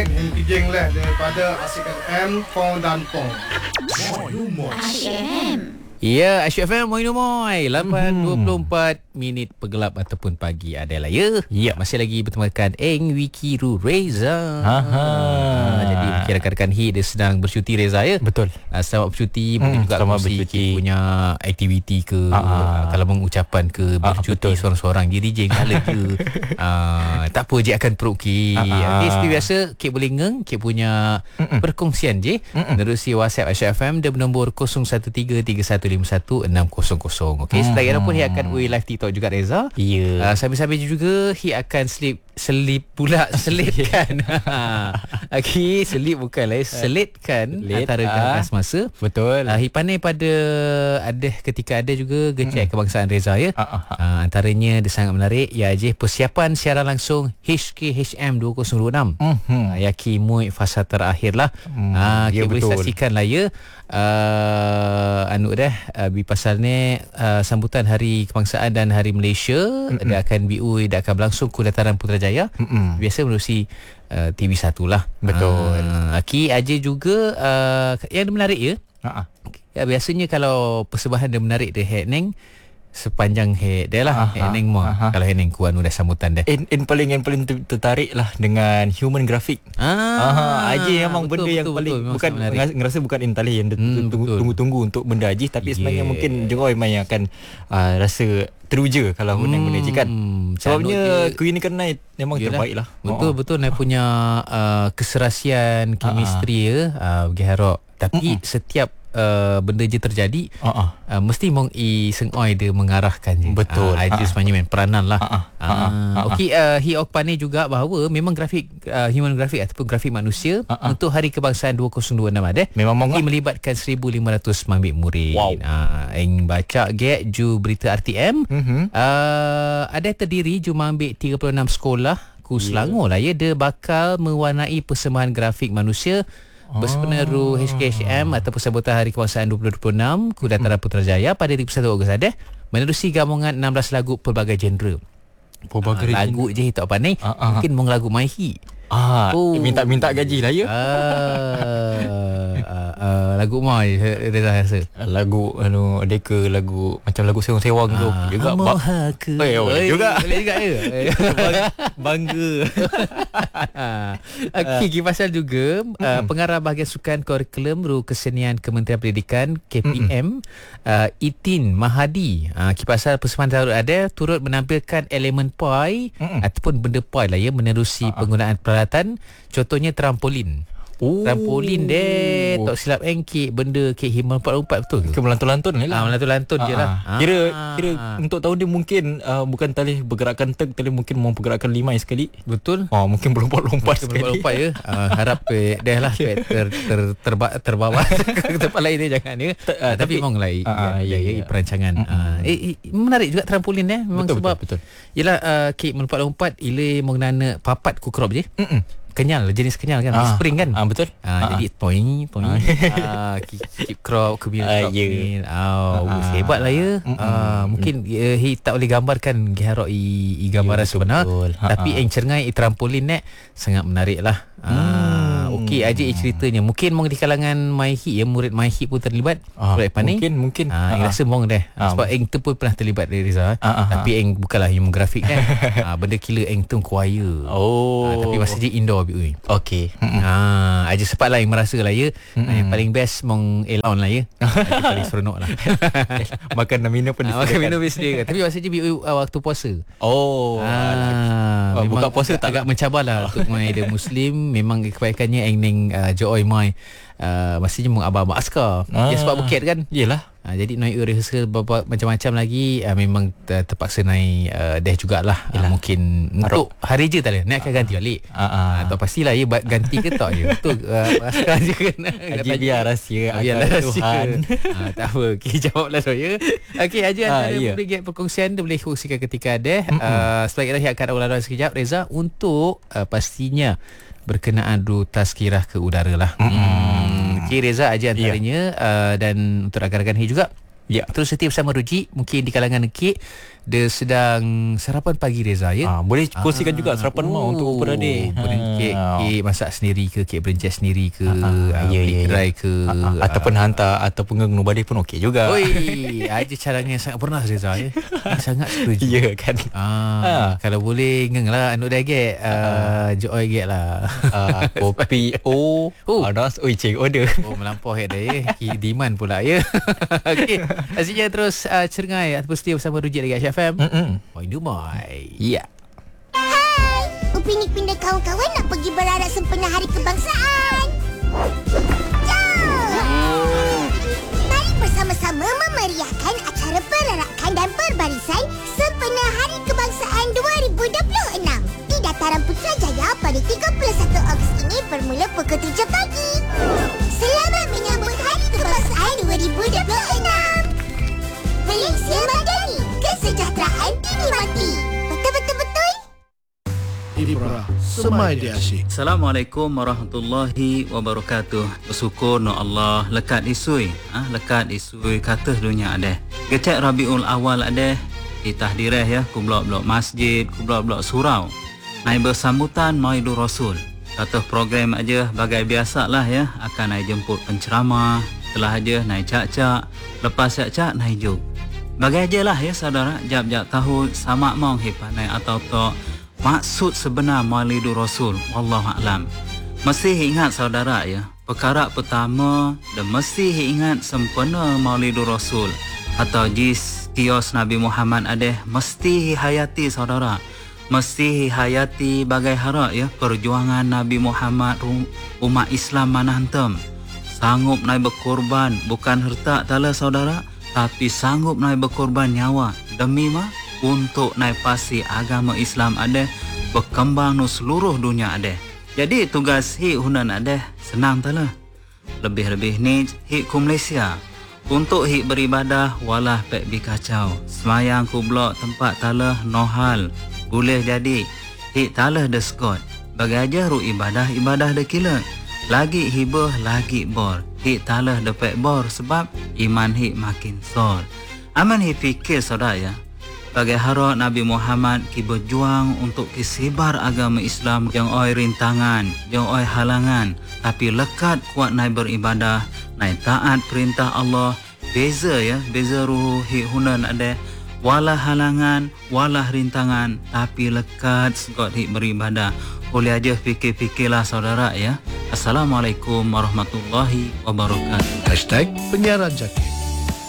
baik kijing lah daripada Asyik FM Pong dan Pong. Asyik FM. Ya, Asyik FM Moi Moi 8.24 minit pergelap ataupun pagi adalah ya. Ya, masih lagi bertemakan Eng Wiki Ru Reza. Jadi mungkin rakan-rakan dia sedang bercuti Reza ya. Betul. Selamat bercuti, mungkin juga bercuti punya aktiviti ke kalau mengucapan ke bercuti seorang-seorang diri je kala ke. Tak apa je akan pergi. Okay, seperti biasa Kek boleh ngeng Kek punya perkongsian je menerusi WhatsApp Asyik FM dia bernombor 0133151600. Okey, selain pun dia akan live TikTok juga Reza. Ya. Sambil-sambil juga dia akan selitkan. Okey, selip bukanlah selitkan antara gagas masa. Betul. Pandai pada ketika ada juga gecek kebangsaan Reza ya. Antaranya dia sangat menarik ya je persiapan siaran langsung HKHM 2026. Yaki Mui fasa terakhir lah. Kita boleh saksikan lah ya. Bi pasal ni sambutan Hari Kebangsaan dan Hari Malaysia dia akan berlangsung ke dataran Putrajaya. Biasa menerusi TV1 lah. Betul. Aki aja juga yang menarik ya. Ya, biasanya kalau persembahan dia menarik dia Neng sepanjang dia lah Neng mo. Kalau Neng kuan udah sambutan dia. Yang paling tertarik lah dengan human graphic. Aji memang benda yang paling bukan ngerasa bukan intalih yang tunggu-tunggu untuk benda Aji, tapi sebenarnya mungkin Joy yang akan rasa teruja kalau Neng benda Aji kan. Sebabnya keunikan Nai memang terbaik lah. Betul Nai punya keserasian chemistry bagi harap. Tapi setiap benda je terjadi mesti mong sengoi dia mengarahkan je. Betul. Itu sebenarnya peranan lah. Okey, Hiokpane juga bahawa memang grafik human graphic ataupun grafik manusia untuk Hari Kebangsaan 2026 ada memang melibatkan 1,500 mambik murid. Yang baca get ju berita RTM ada terdiri ju mambik 36 sekolah ku Selangor lah ya. Dia bakal mewarnai persembahan grafik manusia bersepeneru HKHM atau Sambutan Hari Kebangsaan 2026 ku dataran Putrajaya pada 21 Ogos ada menerusi gabungan 16 lagu pelbagai genre. Lagu je tak pandai. Mungkin mong lagu Maihi. Minta gaji lah ya. Lagu Mai Reza rasa. Lagu deka lagu macam lagu sewang-sewang tu juga. Juga boleh juga ya. Bangga. Okey, pasal juga pengarah bahagian sukan kurikulum Ru Kesenian Kementerian Pendidikan KPM Itin Mahadi pasal persembahan ada turut menampilkan elemen pai ataupun benda pai lah ya menerusi penggunaan peralatan, contohnya trampolin. Trampolin deh tak silap engkik benda kek himan 44 betul ke? Melantun-lantun ni lah. Melantun-lantun je lah. Kira untuk tahun dia mungkin bukan talih bergerakan talih mungkin mau pergerakan 5 sekali. Betul. Mungkin berlompat-lompat sekali. Berlompat ya. Harap dah lah terbawa ke tempat lain dia jangan ya. Tapi memang lah perancangan. Menarik juga trampolin memang sebab betul. Yalah kek melompat-lompat ile mengenana papat ku crop je. Kenyal, jenis kenyal kan, spring kan. Betul. Jadi point keep crop crop ni. Hebat lah ya. Mungkin tak boleh gambarkan giharok gambaran sebenar. Tapi yang cengai trampolin sangat menarik lah. Okey, aja ceritanya. Mungkin mong di kalangan Maihi ya, murid Maihi pun terlibat. Mungkin. Rasa mong dah. Sebab eng tu pun pernah terlibat dari Reza. Tapi eng bukanlah human graphic kan. Benda killer eng tu choir. Tapi masih je indoor. Okey. Aja sempat lah yang merasa lah ya. Yang paling best mong elon lah ya. Itu paling seronok lah. Makan dan minum pun makan minum disediakan. Tapi masih je waktu puasa. Buka puasa tak agak mencabar lah untuk dia Muslim. Memang kebaikannya eng joy mai masih je mong abang askar. Dia sebab bukit kan. Yelah. Jadi naik rehearsal macam-macam lagi. Memang terpaksa naik deh jugalah. Mungkin untuk hari je tak boleh. Naik akan ganti balik. Tak pastilah ya ganti ke tak je. Betul. Askar je kan. Biar rahsia. Biar Tuhan. Tak apa. Okay, jawablah saya. Okay, Aja boleh get perkongsian. Dia boleh kongsikan ketika ada. Setelah kita akan ulang sekejap Reza untuk pastinya berkenaan tazkirah ke udara lah. Okay, Reza aja antaranya dan untuk rakan-rakan juga. Terus setia bersama Ruji. Mungkin di kalangan nekik dia sedang sarapan pagi Reza ya. Boleh kongsikan juga sarapan rumah untuk beradik. Kek masak sendiri ke, kek berencas sendiri ke, beli kedai ke, ataupun hantar ataupun ngenu badai pun okey juga. Oi, aja caranya sangat pernah Reza ya. Sangat setuju. Ya kan. Kalau boleh ngenglah anu dah gek, joy gek lah. Kopi panas cek order. Melampau dah ya. Demand pula ya. Okey, asyiknya terus cerengai ataupun setia bersama Rujak dekat FM. Oi Dumai. Ya. Hai, Upin Ipin dan kawan-kawan nak pergi berarak sempena Hari Kebangsaan. Jom! Mari bersama-sama memeriahkan acara perarakan dan perbarisan sempena Hari Kebangsaan 2026 di Dataran Putrajaya pada 31 Ogos ini bermula pukul 7 pagi. Selamat menyambut Hari Kebangsaan 2026. Malaysia Madani, kesejahteraan dinikmati. Betul-betul-betul. Ibra, semai dia asyik. Assalamualaikum warahmatullahi wabarakatuh. Bersyukur no Allah lekat isui. Lekat isui kata dunia ada. Gecek Rabiul Awal ada. Di tahdireh ya, ku blok-blok masjid, ku blok-blok surau. Naik bersambutan Maulidur Rasul. Kata program aja bagai biasa lah ya. Akan naik jemput penceramah. Telah aja naik cak-cak. Lepas cak-cak naik juk. Bagai aja lah ya saudara. Jap-jap tahu sama mong hipanai atau tok. Maksud sebenar Maulidur Rasul, Wallahualam. Mesti ingat saudara ya, perkara pertama dan mesti ingat sempena Maulidur Rasul atau jis kios Nabi Muhammad ada, mesti hayati saudara. Mesti hayati bagai harak ya perjuangan Nabi Muhammad umat Islam mana hantam. Sanggup naik berkorban bukan harta tala saudara, tapi sanggup naik berkorban nyawa demi untuk naik pasti agama Islam ada berkembang no seluruh dunia ada. Jadi tugas hik hunan ada senang tala. Lebih-lebih ni hik ku Malaysia untuk hik beribadah walah pek bi kacau. Semayang ku blok tempat tala no hal. Boleh jadi hik tala deskot. Bagi aja ru ibadah de kila. Lagi hibah lagi bor. Hik tala de pek bor sebab iman hik makin sol. Aman hik fikir saudara ya. Bagai harap Nabi Muhammad ki berjuang untuk kisebar agama Islam yang oi rintangan, yang oi halangan, tapi lekat kuat naik beribadah, naik taat perintah Allah. Beza ya, beza ruhi hunan ada walah halangan, walah rintangan, tapi lekat segot hik beribadah. Boleh aja fikir-fikirlah saudara ya. Assalamualaikum warahmatullahi wabarakatuh. #penyiaran Jaki.